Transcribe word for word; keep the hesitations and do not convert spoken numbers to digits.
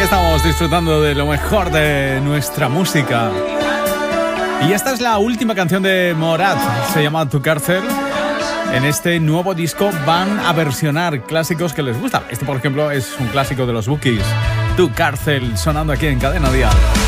estamos disfrutando de lo mejor de nuestra música. Y esta es la última canción de Morat, se llama Tu Cárcel. En este nuevo disco van a versionar clásicos que les gustan. Este, por ejemplo, es un clásico de los Bookies, Tu Cárcel, sonando aquí en Cadena Dial.